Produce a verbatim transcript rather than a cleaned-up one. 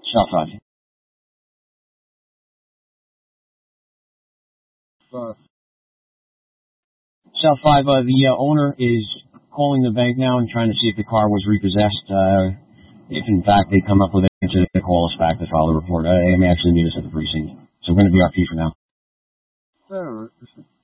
South five. Uh, South five, uh, the uh, owner is calling the bank now and trying to see if the car was repossessed. Uh, if, in fact, they come up with an answer, they call us back to file a report. Uh, they may actually meet us at the precinct. So we're going to be R P for now. all right.